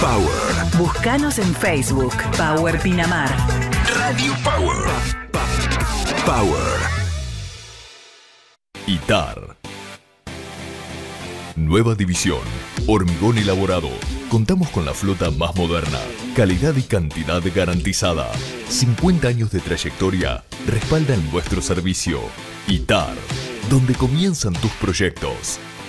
Power. Búscanos en Facebook, Power Pinamar. Radio Power. Power. ITAR. Nueva división. Hormigón elaborado. Contamos con la flota más moderna. Calidad y cantidad garantizada. 50 años de trayectoria respaldan nuestro servicio. ITAR. Donde comienzan tus proyectos.